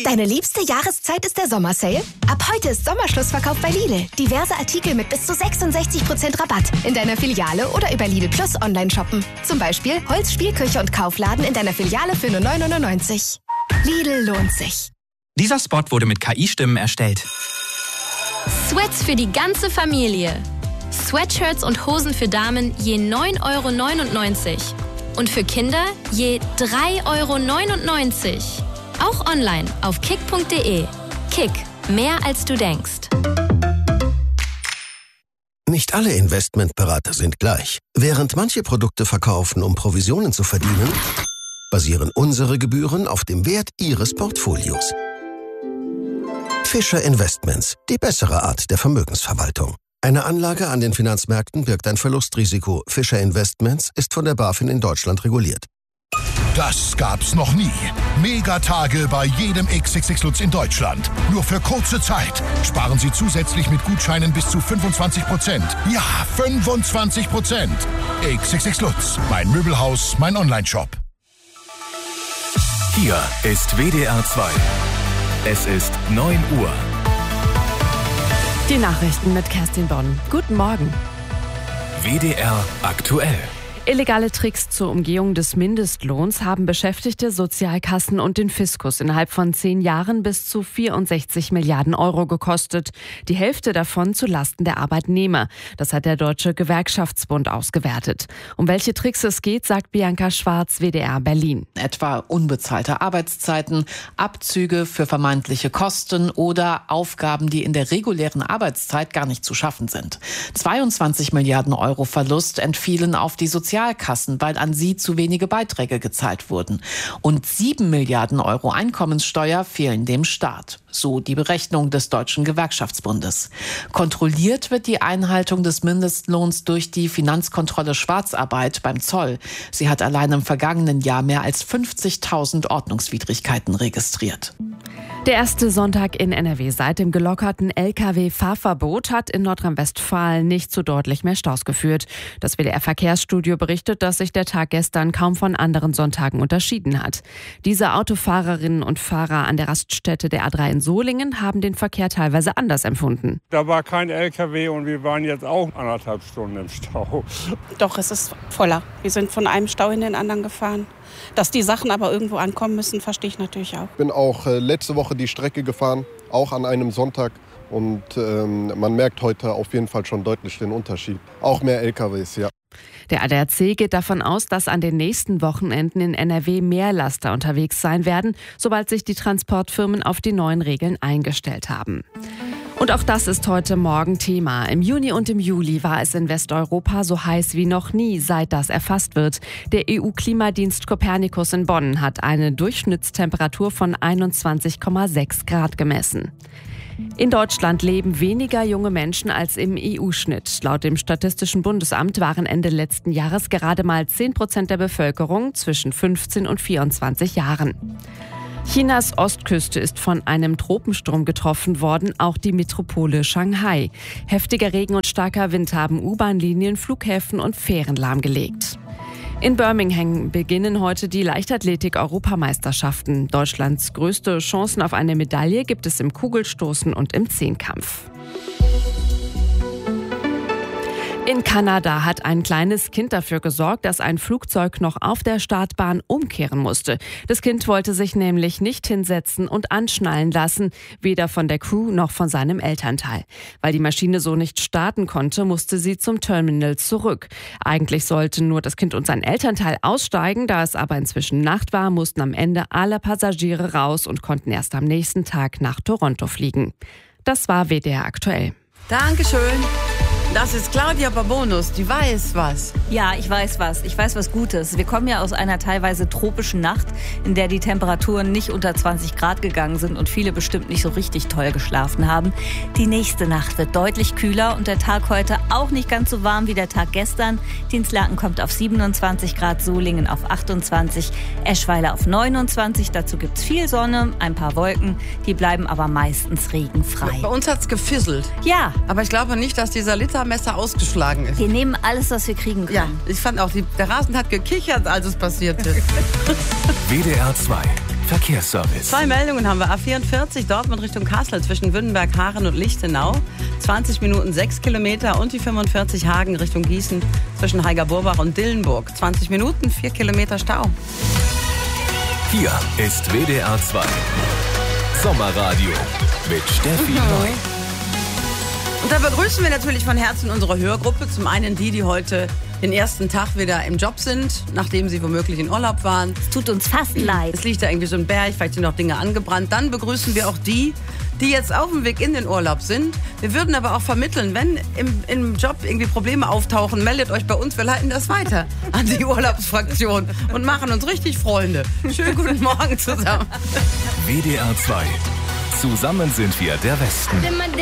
Deine liebste Jahreszeit ist der Sommersale? Ab heute ist Sommerschlussverkauf bei Lidl. Diverse Artikel mit bis zu 66% Rabatt in deiner Filiale oder über Lidl Plus online shoppen. Zum Beispiel Holz, Spielküche und Kaufladen in deiner Filiale für nur 9,99 €. Lidl lohnt sich. Dieser Spot wurde mit KI-Stimmen erstellt. Sweats für die ganze Familie. Sweatshirts und Hosen für Damen je 9,99 € und für Kinder je 3,99 €. Auch online auf kick.de. Kick, mehr als du denkst. Nicht alle Investmentberater sind gleich. Während manche Produkte verkaufen, um Provisionen zu verdienen, basieren unsere Gebühren auf dem Wert Ihres Portfolios. Fischer Investments, die bessere Art der Vermögensverwaltung. Eine Anlage an den Finanzmärkten birgt ein Verlustrisiko. Fischer Investments ist von der BaFin in Deutschland reguliert. Das gab's noch nie. Megatage bei jedem XXX Lutz in Deutschland. Nur für kurze Zeit. Sparen Sie zusätzlich mit Gutscheinen bis zu 25%. Ja, 25%. XXX Lutz. Mein Möbelhaus, mein Onlineshop. Hier ist WDR 2. Es ist 9 Uhr. Die Nachrichten mit Kerstin Bonn. Guten Morgen. WDR aktuell. Illegale Tricks zur Umgehung des Mindestlohns haben Beschäftigte, Sozialkassen und den Fiskus innerhalb von 10 Jahren bis zu 64 Milliarden € gekostet. Die Hälfte davon zu Lasten der Arbeitnehmer. Das hat der Deutsche Gewerkschaftsbund ausgewertet. Um welche Tricks es geht, sagt Bianca Schwarz, WDR Berlin. Etwa unbezahlte Arbeitszeiten, Abzüge für vermeintliche Kosten oder Aufgaben, die in der regulären Arbeitszeit gar nicht zu schaffen sind. 22 Milliarden € Verlust entfielen auf die Sozialkassen, weil an sie zu wenige Beiträge gezahlt wurden. Und 7 Milliarden € Einkommenssteuer fehlen dem Staat. So die Berechnung des Deutschen Gewerkschaftsbundes. Kontrolliert wird die Einhaltung des Mindestlohns durch die Finanzkontrolle Schwarzarbeit beim Zoll. Sie hat allein im vergangenen Jahr mehr als 50.000 Ordnungswidrigkeiten registriert. Der erste Sonntag in NRW seit dem gelockerten Lkw-Fahrverbot hat in Nordrhein-Westfalen nicht zu deutlich mehr Staus geführt. Das WDR-Verkehrsstudio berichtet, dass sich der Tag gestern kaum von anderen Sonntagen unterschieden hat. Diese Autofahrerinnen und Fahrer an der Raststätte der A3 in Solingen haben den Verkehr teilweise anders empfunden. Da war kein LKW und wir waren jetzt auch 1,5 Stunden im Stau. Doch, es ist voller. Wir sind von einem Stau in den anderen gefahren. Dass die Sachen aber irgendwo ankommen müssen, verstehe ich natürlich auch. Ich bin auch letzte Woche die Strecke gefahren, auch an einem Sonntag. Und man merkt heute auf jeden Fall schon deutlich den Unterschied. Auch mehr LKWs, ja. Der ADAC geht davon aus, dass an den nächsten Wochenenden in NRW mehr Laster unterwegs sein werden, sobald sich die Transportfirmen auf die neuen Regeln eingestellt haben. Und auch das ist heute Morgen Thema. Im Juni und im Juli war es in Westeuropa so heiß wie noch nie, seit das erfasst wird. Der EU-Klimadienst Copernicus in Bonn hat eine Durchschnittstemperatur von 21,6 Grad gemessen. In Deutschland leben weniger junge Menschen als im EU-Schnitt. Laut dem Statistischen Bundesamt waren Ende letzten Jahres gerade mal 10% der Bevölkerung zwischen 15 und 24 Jahren. Chinas Ostküste ist von einem Tropensturm getroffen worden, auch die Metropole Shanghai. Heftiger Regen und starker Wind haben U-Bahn-Linien, Flughäfen und Fähren lahmgelegt. In Birmingham beginnen heute die Leichtathletik-Europameisterschaften. Deutschlands größte Chancen auf eine Medaille gibt es im Kugelstoßen und im Zehnkampf. In Kanada hat ein kleines Kind dafür gesorgt, dass ein Flugzeug noch auf der Startbahn umkehren musste. Das Kind wollte sich nämlich nicht hinsetzen und anschnallen lassen, weder von der Crew noch von seinem Elternteil. Weil die Maschine so nicht starten konnte, musste sie zum Terminal zurück. Eigentlich sollten nur das Kind und sein Elternteil aussteigen, da es aber inzwischen Nacht war, mussten am Ende alle Passagiere raus und konnten erst am nächsten Tag nach Toronto fliegen. Das war WDR aktuell. Dankeschön. Das ist Claudia Babonus, die weiß was. Ja, ich weiß was. Ich weiß was Gutes. Wir kommen ja aus einer teilweise tropischen Nacht, in der die Temperaturen nicht unter 20 Grad gegangen sind und viele bestimmt nicht so richtig toll geschlafen haben. Die nächste Nacht wird deutlich kühler und der Tag heute auch nicht ganz so warm wie der Tag gestern. Dinslaken kommt auf 27 Grad, Solingen auf 28, Eschweiler auf 29. Dazu gibt's viel Sonne, ein paar Wolken. Die bleiben aber meistens regenfrei. Bei uns hat's gefisselt. Ja. Aber ich glaube nicht, dass dieser Litermesser ausgeschlagen ist. Wir nehmen alles, was wir kriegen können. Ja, ich fand auch, der Rasen hat gekichert, als es passierte. WDR 2. Verkehrsservice. 2 Meldungen haben wir. A44 Dortmund Richtung Kassel zwischen Wünnenberg, Haaren und Lichtenau. 20 Minuten 6 Kilometer. Und die 45 Hagen Richtung Gießen zwischen Heiger-Burbach und Dillenburg. 20 Minuten, 4 Kilometer Stau. Hier ist WDR 2 Sommerradio mit Steffi Neu. Und da begrüßen wir natürlich von Herzen unsere Hörgruppe. Zum einen die heute den ersten Tag wieder im Job sind, nachdem sie womöglich in Urlaub waren. Es tut uns fast leid. Es liegt da irgendwie so ein Berg, vielleicht sind noch Dinge angebrannt. Dann begrüßen wir auch die jetzt auf dem Weg in den Urlaub sind. Wir würden aber auch vermitteln, wenn im Job irgendwie Probleme auftauchen, meldet euch bei uns. Wir leiten das weiter an die Urlaubsfraktion und machen uns richtig Freunde. Schönen guten Morgen zusammen. WDR 2. Zusammen sind wir der Westen.